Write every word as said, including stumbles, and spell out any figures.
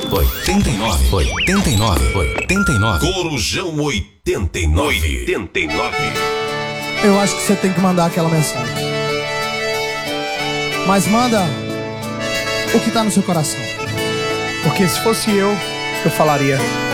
oitenta e nove. oitenta e nove. oitenta e nove. Corujão oitenta e nove. oitenta e nove. Eu acho que você tem que mandar aquela mensagem. Mas manda o que tá no seu coração. Porque se fosse eu, eu falaria: